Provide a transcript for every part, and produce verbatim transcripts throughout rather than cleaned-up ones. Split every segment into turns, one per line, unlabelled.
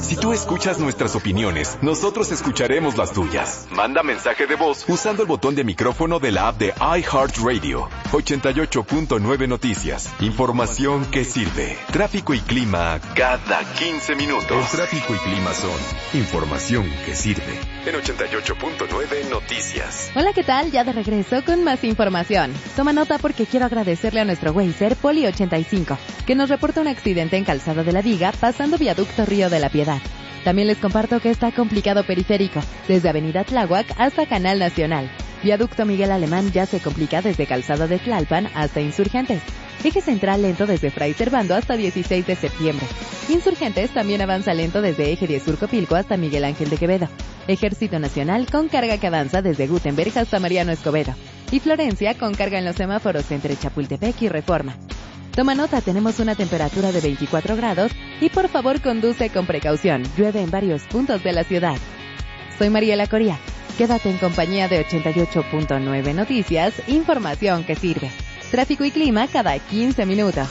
Si tú escuchas nuestras opiniones, nosotros escucharemos las tuyas. Manda mensaje de voz usando el botón de micrófono de la app de iHeartRadio. ochenta y ocho punto nueve Noticias. Información que sirve. Tráfico y clima cada quince minutos. El tráfico y clima son información que sirve. En ochenta y ocho punto nueve Noticias.
Hola, ¿qué tal? Ya de regreso con más información. Toma nota porque quiero agradecerle a nuestro Wazer Poli ochenta y cinco, que nos reporta un accidente en Calzada de la Viga, pasando viaducto Río de la Piedad. También les comparto que está complicado periférico, desde Avenida Tláhuac hasta Canal Nacional. Viaducto Miguel Alemán ya se complica desde Calzada de Tlalpan hasta Insurgentes. Eje central lento desde Fray Servando hasta dieciséis de septiembre. Insurgentes también avanza lento desde Eje diez Sur Copilco hasta Miguel Ángel de Quevedo. Ejército Nacional con carga que avanza desde Gutenberg hasta Mariano Escobedo. Y Florencia con carga en los semáforos entre Chapultepec y Reforma. Toma nota, tenemos una temperatura de veinticuatro grados y por favor conduce con precaución. Llueve en varios puntos de la ciudad. Soy Mariela Coria. Quédate en compañía de ochenta y ocho punto nueve Noticias, información que sirve. Tráfico y clima cada quince minutos.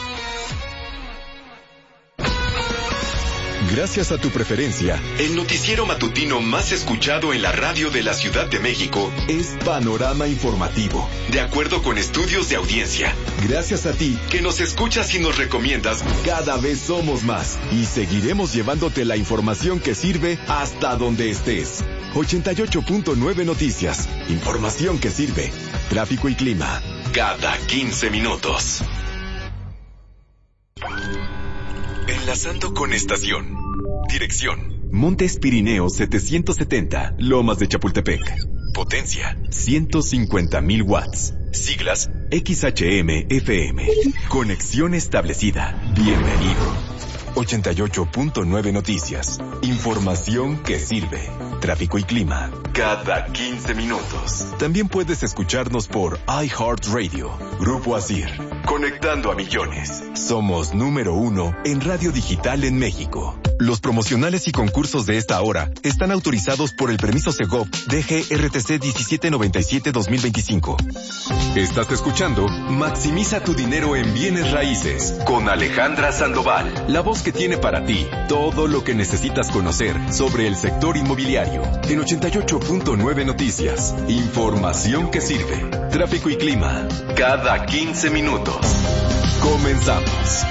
Gracias a tu preferencia, el noticiero matutino más escuchado en la radio de la Ciudad de México es Panorama Informativo, de acuerdo con estudios de audiencia. Gracias a ti, que nos escuchas y nos recomiendas, cada vez somos más y seguiremos llevándote la información que sirve hasta donde estés. ochenta y ocho punto nueve Noticias, información que sirve. Tráfico y clima, cada quince minutos. Enlazando con estación. Dirección: Montes Pirineos setecientos setenta, Lomas de Chapultepec. Potencia: ciento cincuenta mil watts. Siglas: X H M F M. Conexión establecida. Bienvenido. ochenta y ocho punto nueve Noticias. Información que sirve. Tráfico y clima cada quince minutos. También puedes escucharnos por iHeartRadio. Grupo Asir. Conectando a millones. Somos número uno en radio digital en México. Los promocionales y concursos de esta hora están autorizados por el permiso Segov D G R T C diecisiete noventa y siete dos mil veinticinco. Estás escuchando Maximiza tu dinero en bienes raíces con Alejandra Sandoval, la voz que tiene para ti todo lo que necesitas conocer sobre el sector inmobiliario. En ochenta y ocho punto nueve Noticias, información que sirve. Tráfico y clima cada quince minutos. Comenzamos.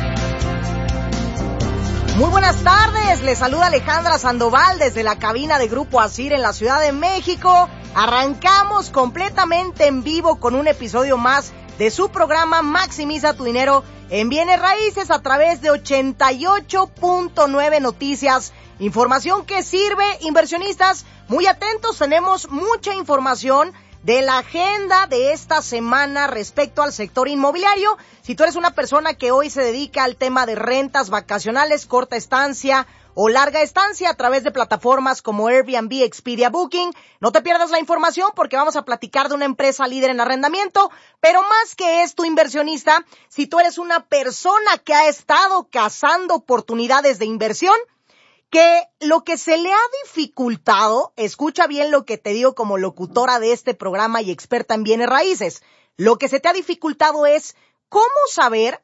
Muy buenas tardes, les saluda Alejandra Sandoval desde la cabina de Grupo Asir en la Ciudad de México. Arrancamos completamente en vivo con un episodio más de su programa Maximiza tu dinero en bienes raíces a través de ochenta y ocho punto nueve Noticias. Información que sirve, inversionistas, muy atentos, tenemos mucha información de la agenda de esta semana respecto al sector inmobiliario. Si tú eres una persona que hoy se dedica al tema de rentas vacacionales, corta estancia o larga estancia a través de plataformas como Airbnb, Expedia, Booking, no te pierdas la información porque vamos a platicar de una empresa líder en arrendamiento, pero más que esto, inversionista, si tú eres una persona que ha estado cazando oportunidades de inversión, que lo que se le ha dificultado, escucha bien lo que te digo como locutora de este programa y experta en bienes raíces, lo que se te ha dificultado es cómo saber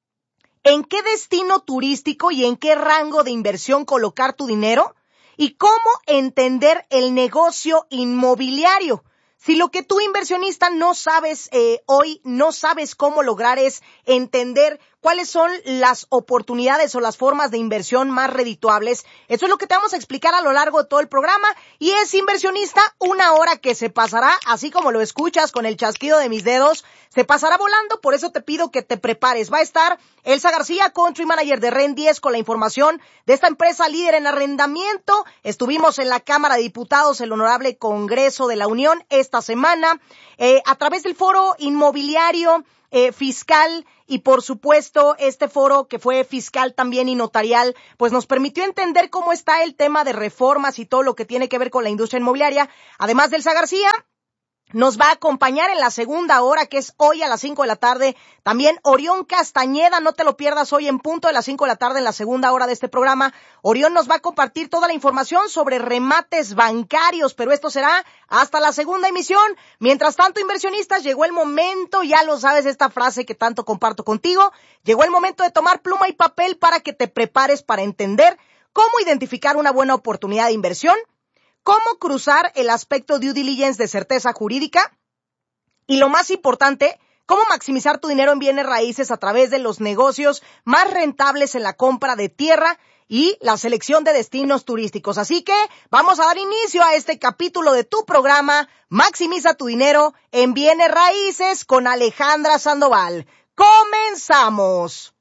en qué destino turístico y en qué rango de inversión colocar tu dinero y cómo entender el negocio inmobiliario. Si lo que tú, inversionista, no sabes eh, hoy, no sabes cómo lograr es entender cuáles son las oportunidades o las formas de inversión más redituables, eso es lo que te vamos a explicar a lo largo de todo el programa y es, inversionista, una hora que se pasará, así como lo escuchas con el chasquido de mis dedos, se pasará volando, por eso te pido que te prepares. Va a estar Elsa García, Country Manager de REN diez, con la información de esta empresa líder en arrendamiento. Estuvimos en la Cámara de Diputados, el Honorable Congreso de la Unión, esta semana, eh, a través del Foro Inmobiliario eh, Fiscal y, por supuesto, este foro que fue fiscal también y notarial, pues nos permitió entender cómo está el tema de reformas y todo lo que tiene que ver con la industria inmobiliaria. Además de Elsa García, nos va a acompañar en la segunda hora, que es hoy a las cinco de la tarde, también Orión Castañeda, no te lo pierdas hoy en punto de las cinco de la tarde en la segunda hora de este programa. Orión nos va a compartir toda la información sobre remates bancarios, pero esto será hasta la segunda emisión. Mientras tanto, inversionistas, llegó el momento, ya lo sabes, esta frase que tanto comparto contigo, llegó el momento de tomar pluma y papel para que te prepares para entender cómo identificar una buena oportunidad de inversión, cómo cruzar el aspecto due diligence de certeza jurídica y lo más importante, cómo maximizar tu dinero en bienes raíces a través de los negocios más rentables en la compra de tierra y la selección de destinos turísticos. Así que vamos a dar inicio a este capítulo de tu programa Maximiza tu dinero en bienes raíces con Alejandra Sandoval. ¡Comenzamos!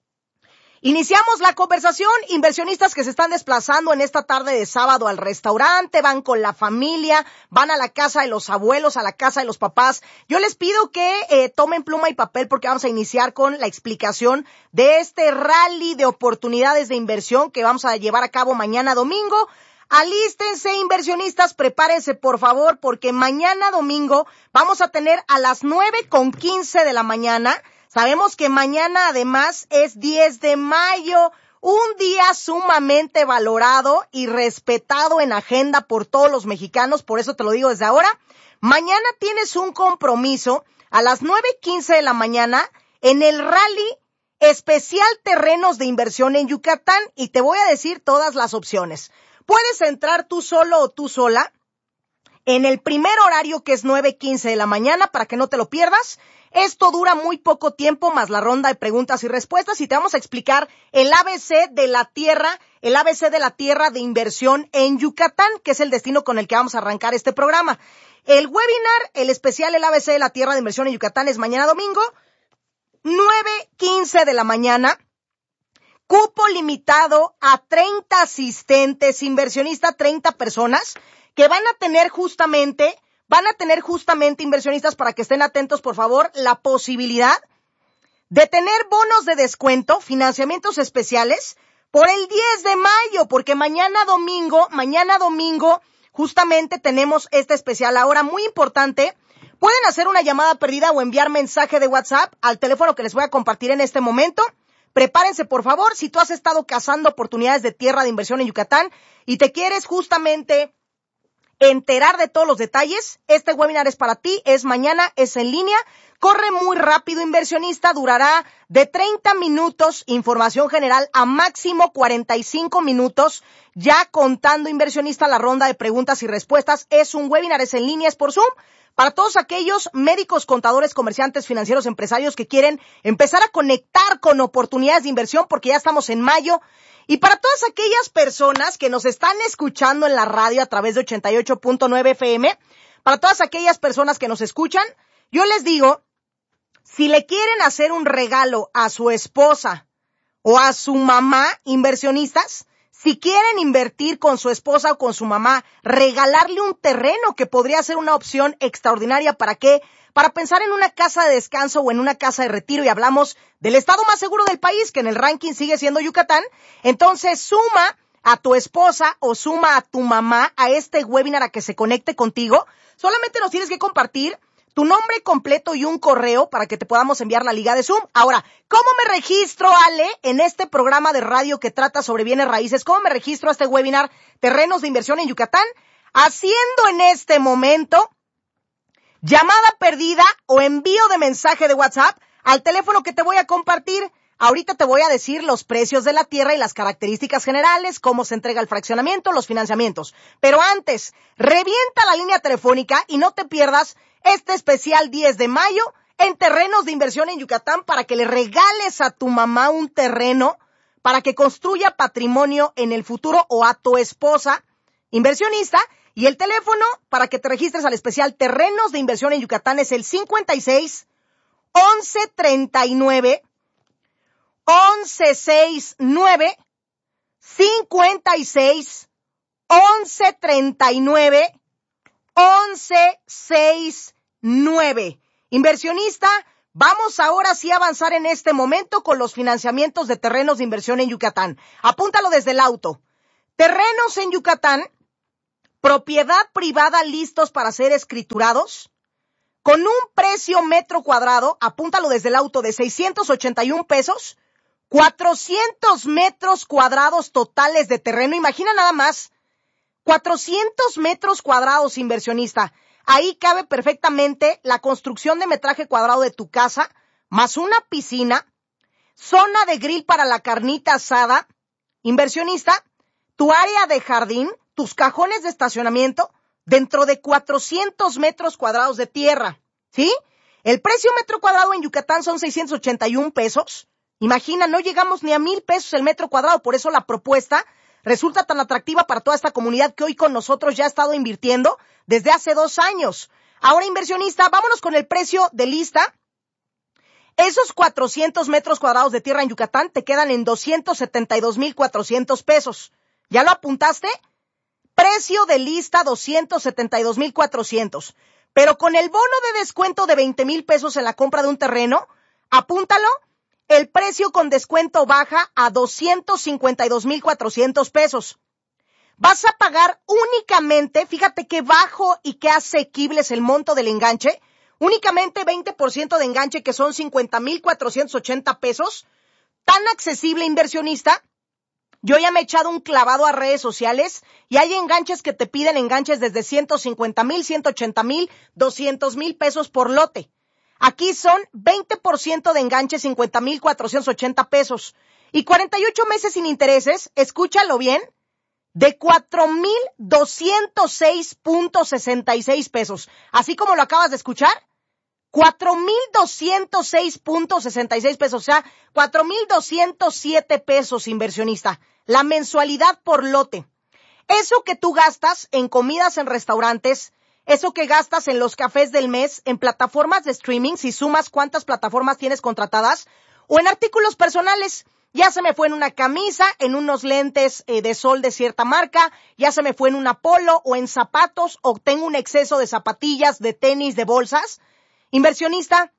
Iniciamos la conversación. Inversionistas que se están desplazando en esta tarde de sábado al restaurante, van con la familia, van a la casa de los abuelos, a la casa de los papás. Yo les pido que eh, tomen pluma y papel porque vamos a iniciar con la explicación de este rally de oportunidades de inversión que vamos a llevar a cabo mañana domingo. Alístense, inversionistas, prepárense por favor porque mañana domingo vamos a tener a las nueve con quince de la mañana. Sabemos que mañana además es diez de mayo, un día sumamente valorado y respetado en agenda por todos los mexicanos, por eso te lo digo desde ahora. Mañana tienes un compromiso a las nueve quince de la mañana en el rally especial terrenos de inversión en Yucatán y te voy a decir todas las opciones. Puedes entrar tú solo o tú sola en el primer horario que es nueve quince de la mañana para que no te lo pierdas. Esto dura muy poco tiempo más la ronda de preguntas y respuestas y te vamos a explicar el A B C de la tierra, el A B C de la tierra de inversión en Yucatán, que es el destino con el que vamos a arrancar este programa. El webinar, el especial, el A B C de la tierra de inversión en Yucatán es mañana domingo, nueve quince de la mañana. Cupo limitado a treinta asistentes, inversionista, treinta personas que van a tener justamente... Van a tener justamente, inversionistas, para que estén atentos, por favor, la posibilidad de tener bonos de descuento, financiamientos especiales, por el diez de mayo, porque mañana domingo, mañana domingo, justamente tenemos este especial. Ahora, muy importante, pueden hacer una llamada perdida o enviar mensaje de WhatsApp al teléfono que les voy a compartir en este momento. Prepárense, por favor, si tú has estado cazando oportunidades de tierra de inversión en Yucatán y te quieres justamente enterar de todos los detalles, este webinar es para ti, es mañana, es en línea, corre muy rápido, inversionista, durará de treinta minutos, información general, a máximo cuarenta y cinco minutos, ya contando, inversionista, la ronda de preguntas y respuestas. Es un webinar, es en línea, es por Zoom, para todos aquellos médicos, contadores, comerciantes, financieros, empresarios que quieren empezar a conectar con oportunidades de inversión, porque ya estamos en mayo. Y para todas aquellas personas que nos están escuchando en la radio a través de ochenta y ocho punto nueve F M, para todas aquellas personas que nos escuchan, yo les digo, si le quieren hacer un regalo a su esposa o a su mamá, inversionistas, si quieren invertir con su esposa o con su mamá, regalarle un terreno que podría ser una opción extraordinaria. ¿Para qué? Para pensar en una casa de descanso o en una casa de retiro, y hablamos del estado más seguro del país, que en el ranking sigue siendo Yucatán. Entonces suma a tu esposa o suma a tu mamá a este webinar a que se conecte contigo. Solamente nos tienes que compartir tu nombre completo y un correo para que te podamos enviar la liga de Zoom. Ahora, ¿cómo me registro, Ale, en este programa de radio que trata sobre bienes raíces? ¿Cómo me registro a este webinar Terrenos de Inversión en Yucatán? Haciendo en este momento llamada perdida o envío de mensaje de WhatsApp al teléfono que te voy a compartir. Ahorita te voy a decir los precios de la tierra y las características generales, cómo se entrega el fraccionamiento, los financiamientos. Pero antes, revienta la línea telefónica y no te pierdas este especial diez de mayo en terrenos de inversión en Yucatán para que le regales a tu mamá un terreno para que construya patrimonio en el futuro, o a tu esposa inversionista. Y el teléfono para que te registres al especial Terrenos de Inversión en Yucatán es el cincuenta y seis, once treinta y nueve, once sesenta y nueve, cincuenta y seis, once treinta y nueve, once sesenta y nueve. Inversionista, vamos ahora sí a avanzar en este momento con los financiamientos de terrenos de inversión en Yucatán. Apúntalo desde el auto. Terrenos en Yucatán, propiedad privada listos para ser escriturados, con un precio metro cuadrado, apúntalo desde el auto, de seiscientos ochenta y un pesos, cuatrocientos metros cuadrados totales de terreno. Imagina nada más, cuatrocientos metros cuadrados, inversionista. Ahí cabe perfectamente la construcción de metraje cuadrado de tu casa, más una piscina, zona de grill para la carnita asada. Inversionista, tu área de jardín, tus cajones de estacionamiento, dentro de cuatrocientos metros cuadrados de tierra, ¿sí? El precio metro cuadrado en Yucatán son seiscientos ochenta y un pesos. Imagina, no llegamos ni a mil pesos el metro cuadrado, por eso la propuesta resulta tan atractiva para toda esta comunidad que hoy con nosotros ya ha estado invirtiendo desde hace dos años. Ahora, inversionista, vámonos con el precio de lista. Esos cuatrocientos metros cuadrados de tierra en Yucatán te quedan en doscientos setenta y dos mil cuatrocientos pesos. ¿Ya lo apuntaste? Precio de lista doscientos setenta y dos mil cuatrocientos. Pero con el bono de descuento de veinte mil pesos en la compra de un terreno, apúntalo, el precio con descuento baja a doscientos cincuenta y dos mil cuatrocientos pesos. Vas a pagar únicamente, fíjate qué bajo y qué asequible es el monto del enganche, únicamente veinte por ciento de enganche, que son cincuenta mil cuatrocientos ochenta pesos, tan accesible, inversionista. Yo ya me he echado un clavado a redes sociales y hay enganches que te piden enganches desde ciento cincuenta mil, ciento ochenta mil, doscientos mil pesos por lote. Aquí son veinte por ciento de enganche, cincuenta mil cuatrocientos ochenta pesos. Y cuarenta y ocho meses sin intereses, escúchalo bien, de cuatro mil doscientos seis punto sesenta y seis pesos. Así como lo acabas de escuchar, cuatro mil doscientos seis punto sesenta y seis pesos, o sea, cuatro mil doscientos siete pesos, inversionista. La mensualidad por lote. Eso que tú gastas en comidas en restaurantes, eso que gastas en los cafés del mes, en plataformas de streaming, si sumas cuántas plataformas tienes contratadas, o en artículos personales. Ya se me fue en una camisa, en unos lentes eh, de sol de cierta marca, ya se me fue en una polo o en zapatos, o tengo un exceso de zapatillas, de tenis, de bolsas. Inversionista,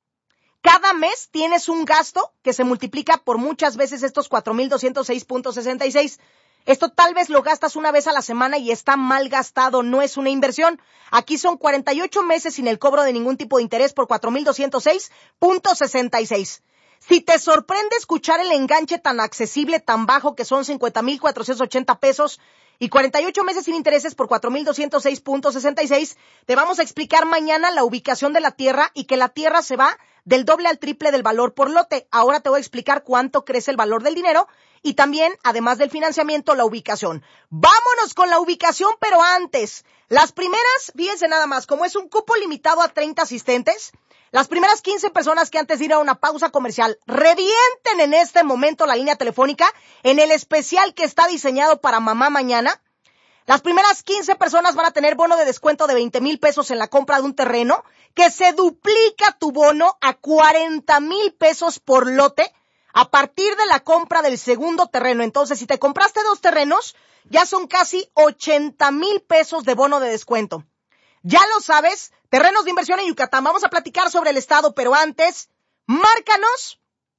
cada mes tienes un gasto que se multiplica por muchas veces estos cuatro mil doscientos seis punto sesenta y seis. Esto tal vez lo gastas una vez a la semana y está mal gastado, no es una inversión. Aquí son cuarenta y ocho meses sin el cobro de ningún tipo de interés por cuatro mil doscientos seis punto sesenta y seis. Si te sorprende escuchar el enganche tan accesible, tan bajo, que son cincuenta mil cuatrocientos ochenta pesos y cuarenta y ocho meses sin intereses por cuatro mil doscientos seis punto sesenta y seis, te vamos a explicar mañana la ubicación de la tierra y que la tierra se va del doble al triple del valor por lote. Ahora te voy a explicar cuánto crece el valor del dinero y también, además del financiamiento, la ubicación. Vámonos con la ubicación, pero antes, las primeras, fíjense nada más, como es un cupo limitado a treinta asistentes, las primeras quince personas que antes de ir a una pausa comercial revienten en este momento la línea telefónica en el especial que está diseñado para mamá mañana. Las primeras quince personas van a tener bono de descuento de veinte mil pesos en la compra de un terreno, que se duplica tu bono a cuarenta mil pesos por lote a partir de la compra del segundo terreno. Entonces, si te compraste dos terrenos, ya son casi ochenta mil pesos de bono de descuento. Ya lo sabes, terrenos de inversión en Yucatán. Vamos a platicar sobre el estado, pero antes, márcanos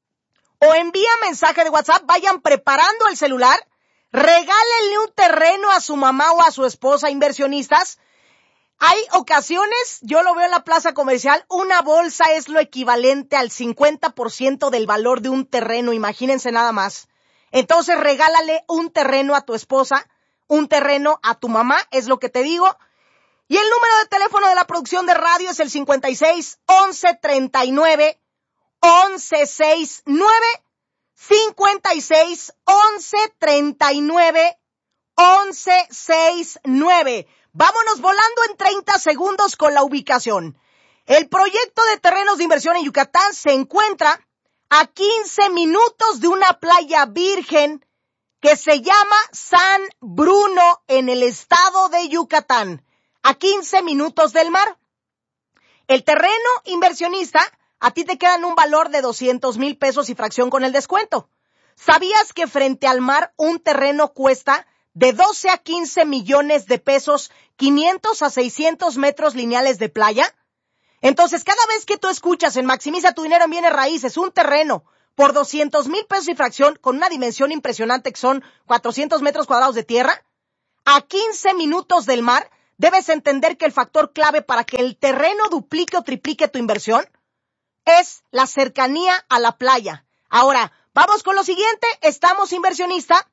o envía mensaje de WhatsApp. Vayan preparando el celular. Regálenle un terreno a su mamá o a su esposa, inversionistas. Hay ocasiones, yo lo veo en la plaza comercial, una bolsa es lo equivalente al cincuenta por ciento del valor de un terreno, imagínense nada más. Entonces regálale un terreno a tu esposa, un terreno a tu mamá, es lo que te digo. Y el número de teléfono de la producción de radio es el cincuenta y seis, once, treinta y nueve, once, sesenta y nueve, cincuenta y seis, once, treinta y nueve, once, sesenta y nueve. Vámonos volando en treinta segundos con la ubicación. El proyecto de terrenos de inversión en Yucatán se encuentra a quince minutos de una playa virgen que se llama San Bruno en el estado de Yucatán. A quince minutos del mar. El terreno, inversionista, a ti te quedan un valor de doscientos mil pesos y fracción con el descuento. ¿Sabías que frente al mar un terreno cuesta de doce a quince millones de pesos, quinientos a seiscientos metros lineales de playa? Entonces, cada vez que tú escuchas en Maximiza tu dinero en bienes raíces un terreno por doscientos mil pesos y fracción con una dimensión impresionante que son cuatrocientos metros cuadrados de tierra, a quince minutos del mar, debes entender que el factor clave para que el terreno duplique o triplique tu inversión es la cercanía a la playa. Ahora, vamos con lo siguiente. Estamos, inversionista,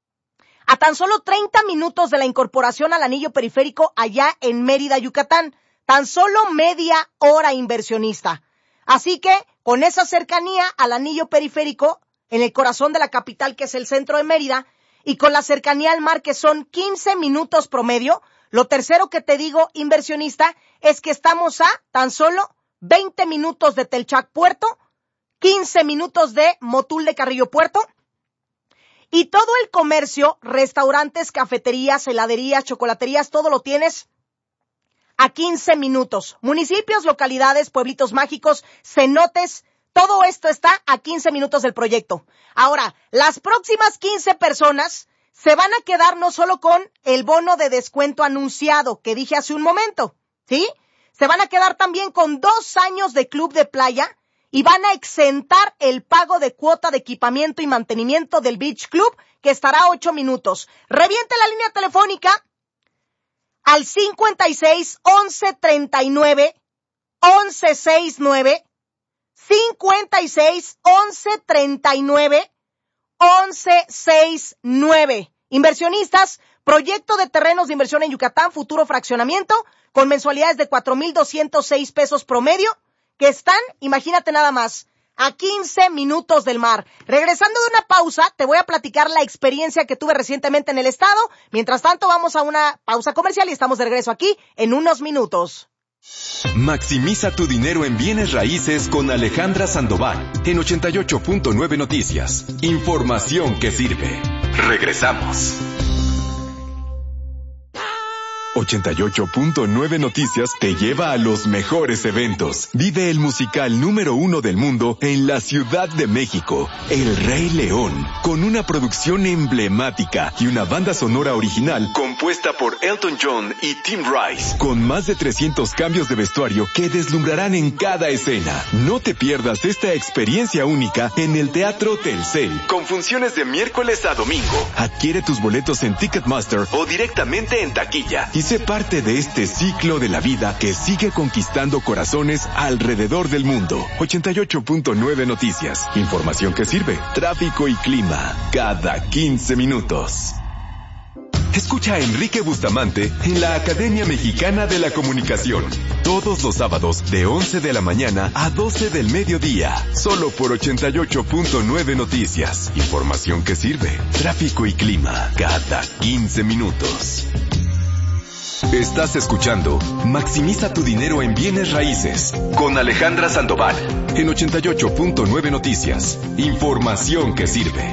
a tan solo treinta minutos de la incorporación al anillo periférico allá en Mérida, Yucatán. Tan solo media hora, inversionista. Así que, con esa cercanía al anillo periférico, en el corazón de la capital, que es el centro de Mérida, y con la cercanía al mar, que son quince minutos promedio. Lo tercero que te digo, inversionista, es que estamos a tan solo veinte minutos de Telchac Puerto, quince minutos de Motul de Carrillo Puerto, y todo el comercio, restaurantes, cafeterías, heladerías, chocolaterías, todo lo tienes a quince minutos. Municipios, localidades, pueblitos mágicos, cenotes, todo esto está a quince minutos del proyecto. Ahora, las próximas quince personas se van a quedar no solo con el bono de descuento anunciado que dije hace un momento, ¿sí? Se van a quedar también con dos años de club de playa y van a exentar el pago de cuota de equipamiento y mantenimiento del Beach Club, que estará a ocho minutos. Reviente la línea telefónica al cincuenta y seis, once, treinta y nueve, once, sesenta y nueve, cincuenta y seis, once, treinta y nueve, once, sesenta y nueve. Inversionistas, proyecto de terrenos de inversión en Yucatán, futuro fraccionamiento, con mensualidades de cuatro mil doscientos seis pesos promedio, que están, imagínate nada más, a quince minutos del mar. Regresando de una pausa, te voy a platicar la experiencia que tuve recientemente en el estado. Mientras tanto, vamos a una pausa comercial y estamos de regreso aquí en unos minutos.
Maximiza tu dinero en bienes raíces con Alejandra Sandoval en ochenta y ocho punto nueve Noticias. Información que sirve. Regresamos. ochenta y ocho punto nueve Noticias te lleva a los mejores eventos. Vive el musical número uno del mundo en la Ciudad de México, El Rey León, con una producción emblemática y una banda sonora original compuesta por Elton John y Tim Rice, con más de trescientos cambios de vestuario que deslumbrarán en cada escena. No te pierdas esta experiencia única en el Teatro Telcel, con funciones de miércoles a domingo. Adquiere tus boletos en Ticketmaster o directamente en taquilla y sé parte de este ciclo de la vida que sigue conquistando corazones alrededor del mundo. ochenta y ocho punto nueve Noticias. Información que sirve. Tráfico y clima cada quince minutos. Escucha a Enrique Bustamante en la Academia Mexicana de la Comunicación. Todos los sábados de once de la mañana a doce del mediodía. Solo por ochenta y ocho punto nueve Noticias. Información que sirve. Tráfico y clima cada quince minutos. Estás escuchando Maximiza tu dinero en bienes raíces con Alejandra Sandoval en ochenta y ocho punto nueve Noticias. Información que sirve.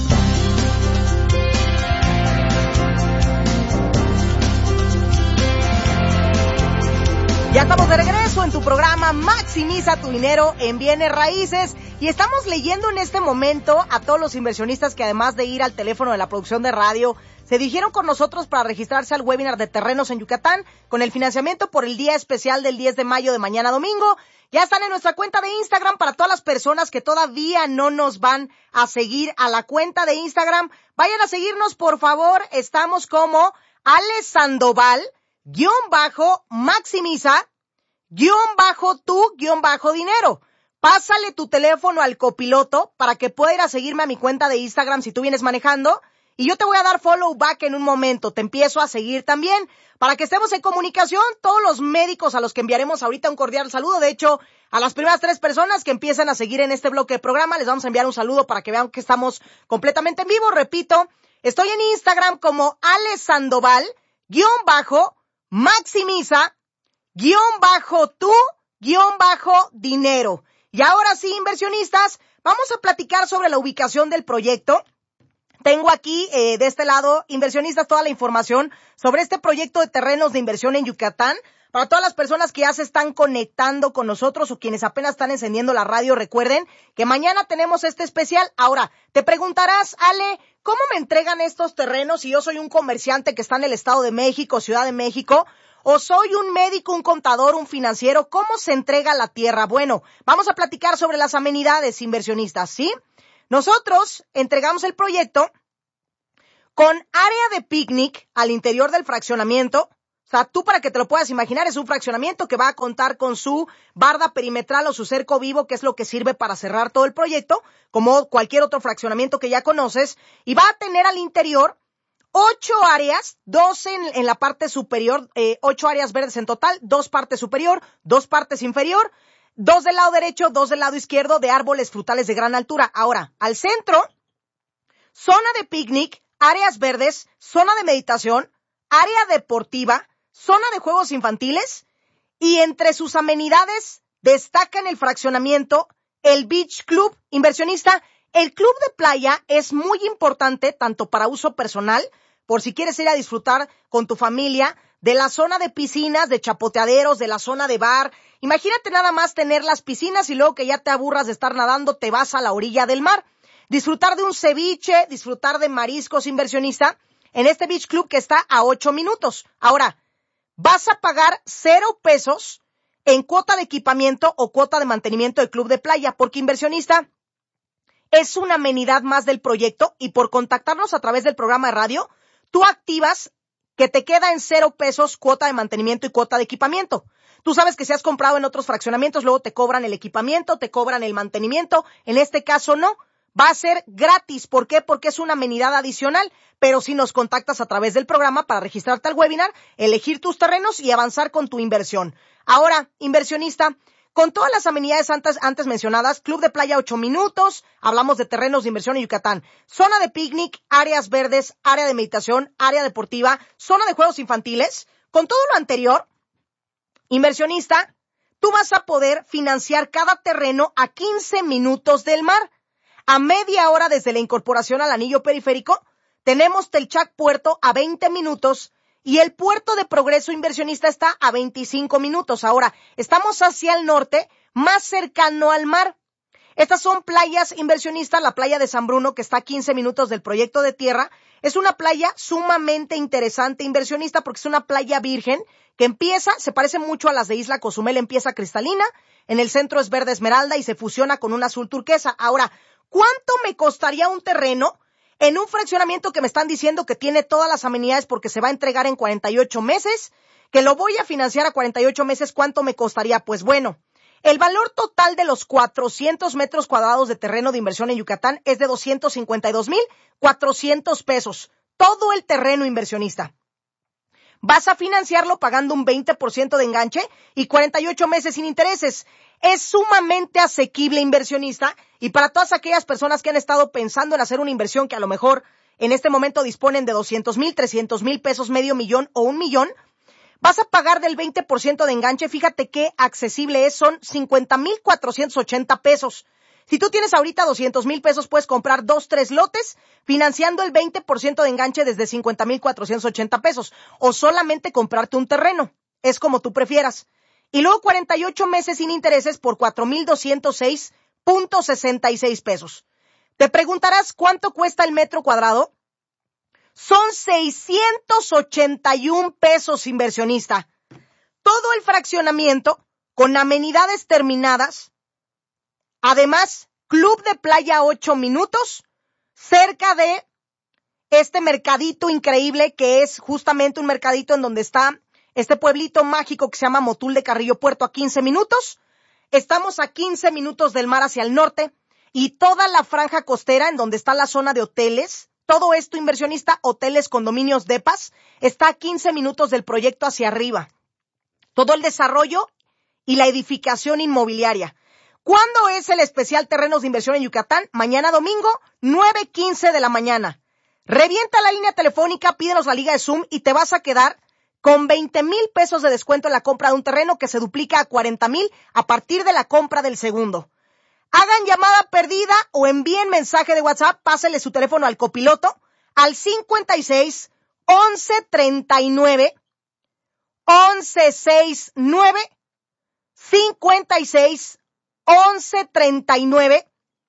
Ya estamos de regreso en tu programa Maximiza tu dinero en bienes raíces y estamos leyendo en este momento a todos los inversionistas que, además de ir al teléfono de la producción de radio, se dirigieron con nosotros para registrarse al webinar de terrenos en Yucatán con el financiamiento por el día especial del diez de mayo de mañana domingo. Ya están en nuestra cuenta de Instagram. Para todas las personas que todavía no nos van a seguir a la cuenta de Instagram, vayan a seguirnos, por favor. Estamos como Ale Sandoval, guión bajo, maximiza, guión bajo tu, guión bajo dinero. Pásale tu teléfono al copiloto para que pueda ir a seguirme a mi cuenta de Instagram si tú vienes manejando. Y yo te voy a dar follow back en un momento. Te empiezo a seguir también para que estemos en comunicación. Todos los médicos a los que enviaremos ahorita un cordial saludo. De hecho, a las primeras tres personas que empiezan a seguir en este bloque de programa, les vamos a enviar un saludo para que vean que estamos completamente en vivo. Repito, estoy en Instagram como Ale Sandoval, guión bajo, maximiza, guión bajo tu, guión bajo dinero. Y ahora sí, inversionistas, vamos a platicar sobre la ubicación del proyecto. Tengo aquí, eh, de este lado, inversionistas, toda la información sobre este proyecto de terrenos de inversión en Yucatán. Para todas las personas que ya se están conectando con nosotros o quienes apenas están encendiendo la radio, recuerden que mañana tenemos este especial. Ahora, te preguntarás, Ale, ¿cómo me entregan estos terrenos si yo soy un comerciante que está en el Estado de México, Ciudad de México? ¿O soy un médico, un contador, un financiero? ¿Cómo se entrega la tierra? Bueno, vamos a platicar sobre las amenidades, inversionistas, ¿sí? Nosotros entregamos el proyecto con área de picnic al interior del fraccionamiento. O sea, tú, para que te lo puedas imaginar, es un fraccionamiento que va a contar con su barda perimetral o su cerco vivo, que es lo que sirve para cerrar todo el proyecto, como cualquier otro fraccionamiento que ya conoces, y va a tener al interior ocho áreas, dos en, en la parte superior, eh, ocho áreas verdes en total, dos partes superior, dos partes inferior, dos del lado derecho, dos del lado izquierdo, de árboles frutales de gran altura. Ahora, al centro, zona de picnic, áreas verdes, zona de meditación, área deportiva, zona de juegos infantiles y entre sus amenidades destaca en el fraccionamiento el Beach Club. Inversionista, el club de playa es muy importante tanto para uso personal, por si quieres ir a disfrutar con tu familia, de la zona de piscinas, de chapoteaderos, de la zona de bar. Imagínate nada más tener las piscinas y luego que ya te aburras de estar nadando, te vas a la orilla del mar. Disfrutar de un ceviche, disfrutar de mariscos, inversionista, en este Beach Club que está a ocho minutos. Ahora, vas a pagar cero pesos en cuota de equipamiento o cuota de mantenimiento del club de playa, porque inversionista es una amenidad más del proyecto y por contactarnos a través del programa de radio, tú activas que te queda en cero pesos cuota de mantenimiento y cuota de equipamiento. Tú sabes que si has comprado en otros fraccionamientos, luego te cobran el equipamiento, te cobran el mantenimiento. En este caso no, va a ser gratis. ¿Por qué? Porque es una amenidad adicional. Pero si nos contactas a través del programa para registrarte al webinar, elegir tus terrenos y avanzar con tu inversión. Ahora, inversionista, con todas las amenidades antes, antes mencionadas, club de playa ocho minutos, hablamos de terrenos de inversión en Yucatán, zona de picnic, áreas verdes, área de meditación, área deportiva, zona de juegos infantiles. Con todo lo anterior, inversionista, tú vas a poder financiar cada terreno a quince minutos del mar. A media hora desde la incorporación al anillo periférico, tenemos Telchac Puerto a veinte minutos y el puerto de Progreso, inversionista, está a veinticinco minutos. Ahora, estamos hacia el norte, más cercano al mar. Estas son playas, inversionistas. La playa de San Bruno, que está a quince minutos del proyecto de tierra, es una playa sumamente interesante, inversionista, porque es una playa virgen que empieza, se parece mucho a las de Isla Cozumel, empieza cristalina, en el centro es verde esmeralda y se fusiona con un azul turquesa. Ahora, ¿cuánto me costaría un terreno en un fraccionamiento que me están diciendo que tiene todas las amenidades porque se va a entregar en cuarenta y ocho meses, que lo voy a financiar a cuarenta y ocho meses? ¿Cuánto me costaría? Pues bueno, el valor total de los cuatrocientos metros cuadrados de terreno de inversión en Yucatán es de doscientos cincuenta y dos mil cuatrocientos pesos. Todo el terreno, inversionista. Vas a financiarlo pagando un veinte por ciento de enganche y cuarenta y ocho meses sin intereses. Es sumamente asequible, inversionista, y para todas aquellas personas que han estado pensando en hacer una inversión que a lo mejor en este momento disponen de doscientos mil, trescientos mil pesos, medio millón o un millón, vas a pagar del veinte por ciento de enganche. Fíjate qué accesible es, son cincuenta mil cuatrocientos ochenta pesos. Si tú tienes ahorita doscientos mil pesos, puedes comprar dos, tres lotes, financiando el veinte por ciento de enganche desde cincuenta mil cuatrocientos ochenta pesos, o solamente comprarte un terreno. Es como tú prefieras. Y luego cuarenta y ocho meses sin intereses por cuatro mil doscientos seis punto sesenta y seis pesos. Te preguntarás cuánto cuesta el metro cuadrado. Son seiscientos ochenta y un pesos, inversionista. Todo el fraccionamiento con amenidades terminadas. Además, club de playa ocho minutos, cerca de este mercadito increíble que es justamente un mercadito en donde está este pueblito mágico que se llama Motul de Carrillo Puerto, a quince minutos. Estamos a quince minutos del mar hacia el norte y toda la franja costera en donde está la zona de hoteles. Todo esto, inversionista, hoteles, condominios, depas, está a quince minutos del proyecto hacia arriba. Todo el desarrollo y la edificación inmobiliaria. ¿Cuándo es el especial Terrenos de Inversión en Yucatán? Mañana domingo, nueve quince de la mañana. Revienta la línea telefónica, pídenos la liga de Zoom y te vas a quedar con veinte mil pesos de descuento en la compra de un terreno que se duplica a cuarenta mil a partir de la compra del segundo. Hagan llamada perdida o envíen mensaje de WhatsApp, pásenle su teléfono al copiloto al cincuenta y seis, once treinta y nueve, once sesenta y nueve, cincuenta y seis, once treinta y nueve,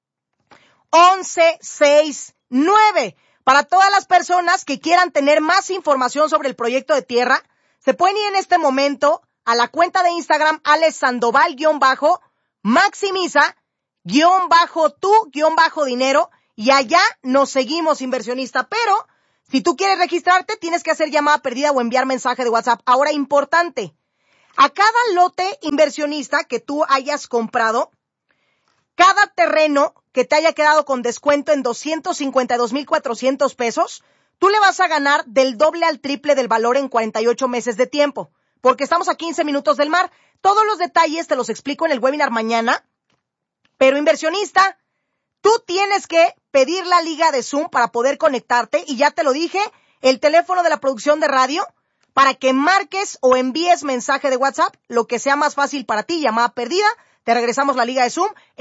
once sesenta y nueve. Para todas las personas que quieran tener más información sobre el proyecto de tierra, se pueden ir en este momento a la cuenta de Instagram Alex Sandoval guión bajo maximiza guión bajo tu guión bajo dinero y allá nos seguimos, inversionista. Pero si tú quieres registrarte, tienes que hacer llamada perdida o enviar mensaje de WhatsApp. Ahora, importante, a cada lote, inversionista, que tú hayas comprado, cada terreno que te haya quedado con descuento en doscientos cincuenta y dos mil cuatrocientos pesos, tú le vas a ganar del doble al triple del valor en cuarenta y ocho meses de tiempo, porque estamos a quince minutos del mar. Todos los detalles te los explico en el webinar mañana, pero inversionista, Tú tienes que pedir la liga de Zoom para poder conectarte y ya te lo dije, el teléfono de la producción de radio para que marques o envíes mensaje de WhatsApp, lo que sea más fácil para ti, llamada perdida. Te regresamos la liga de Zoom.